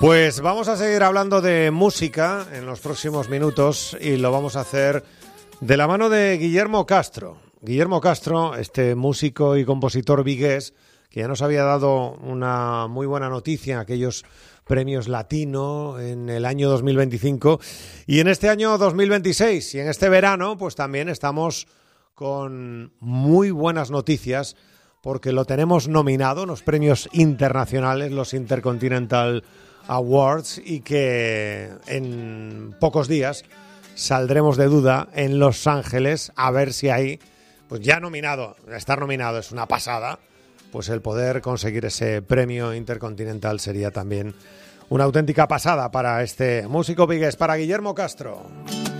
Pues vamos a seguir hablando de música en los próximos minutos y lo vamos a hacer de la mano de Guillermo Castro. Guillermo Castro, este músico y compositor vigués, que ya nos había dado una muy buena noticia en aquellos premios Latino en el año 2025 y en este año 2026 y en este verano pues también estamos con muy buenas noticias porque lo tenemos nominado en los premios internacionales, los Intercontinental Awards, y que en pocos días saldremos de duda en Los Ángeles a ver si hay, pues ya nominado, estar nominado es una pasada, pues el poder conseguir ese premio intercontinental sería también una auténtica pasada para este músico vigués, para Guillermo Castro.